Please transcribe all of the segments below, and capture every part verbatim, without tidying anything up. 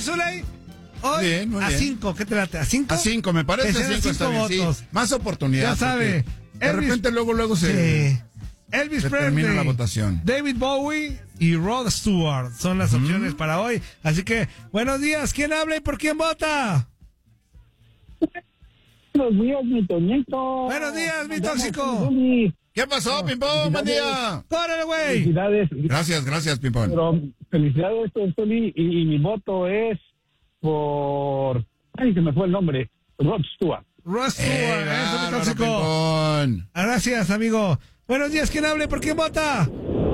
Zuley? Hoy bien, muy a bien. cinco, ¿qué te late? ¿A cinco? A cinco, me parece. Que sean cinco está cinco bien, votos. sí. Más oportunidad. Ya sabe. De Elvis- repente luego, luego se... Sí. Elvis Se Presley, termina la votación. David Bowie y Rod Stewart son las opciones para hoy. Así que, buenos días. ¿Quién habla y por quién vota? Buenos días, mi Toñito. Buenos días, mi tóxico. ¿Qué pasó, Pimpón? Buen día. ¡Córrele, güey! Felicidades. Gracias, gracias, Pimpón. Pero felicidades, Tony. Y, y mi voto es por... Ay, se me fue el nombre. Rod Stewart. Rod Stewart, Eh, eso, mi bárbaro, tóxico. Pimpón. Ah, gracias, amigo. Buenos días. ¿Quién habla y por quién vota?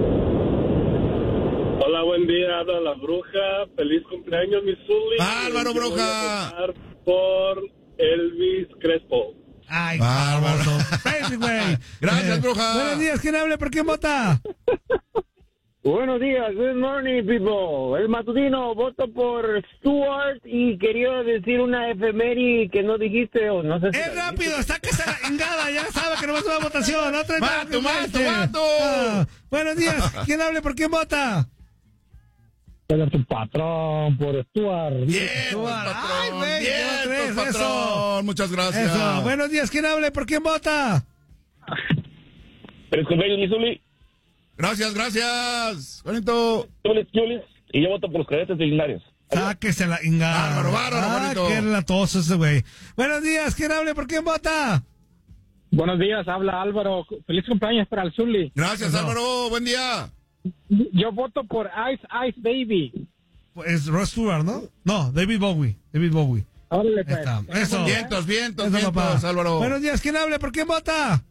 Hola, buen día, habla la bruja. Feliz cumpleaños, mi Zully. Álvaro, Yo voy bruja. a votar por Elvis Crespo. Ay, Bárbaro. baboso. Crazy, güey. Gracias, Eh, bruja. Buenos días. ¿Quién habla y por quién vota? Buenos días, good morning, people. El matutino, voto por Stewart y quería decir una efeméride que no dijiste o no sé si... Es rápido, sáquese la engada, ya sabe que no va a una votación. Otra vez Mato, más, mato, este. mato. Ah, buenos días. ¿Quién habla y por quién vota? Pero tu patrón, por Stewart. Bien, Stewart. patrón. Ay, güey, Bien, ¿qué crees? patrón. Eso. Muchas gracias. Eso. Buenos días. ¿Quién habla y por quién vota? Feliz cumpleaños, mi Zully. Gracias, gracias. Bonito. Julis, Julis. Y yo voto por los cadetes de Sáquese la engada. Bárbaro, bárbaro, ah, bonito. qué relatoso ese güey. Buenos días. ¿Quién habla y por quién vota? Buenos días, habla Álvaro. Feliz cumpleaños para el Zully. Gracias, Eso. Álvaro. Buen día. Yo voto por Ice Ice Baby. Es Rod Stewart, ¿no? No, David Bowie. David Bowie. Órale, Ahí pues. está. Eso. Vientos, vientos, Eso, vientos, papá. Álvaro. Buenos días. ¿Quién habla y por quién vota?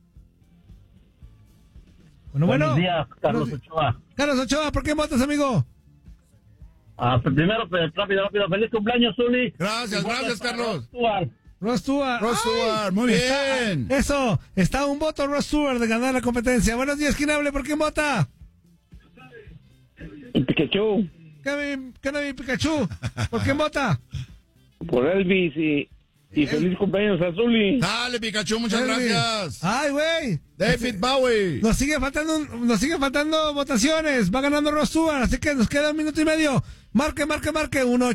Bueno, Buenos bueno. días, Carlos Buenos- Ochoa. Carlos Ochoa, ¿por qué votas, amigo? Ah, pues primero, pues, rápido, rápido. Feliz cumpleaños, Zuli. Gracias, gracias, Carlos. Stuart. Ross Stewart. Ross ¡Ay! Stewart, muy bien. Está- eso, está un voto Ross Stewart de ganar la competencia. Buenos días, ¿quién habla y por quién vota? Pikachu. ¿Qué mi, qué mi Pikachu? ¿Por quién vota? Por Elvis y, y feliz cumpleaños a Zully. Dale, Pikachu, muchas Elvis. gracias. Ay, güey. David Bowie. Nos sigue faltando, un- nos sigue faltando votaciones. Va ganando Ross Stewart, así que nos queda un minuto y medio. Marque, marque, marque. Uno